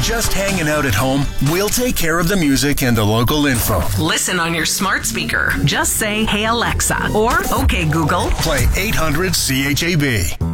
just hanging out at home, we'll take care of the music and the local info. Listen on your smart speaker. Just say, "Hey Alexa," or "Okay Google." Play 800 CHAB.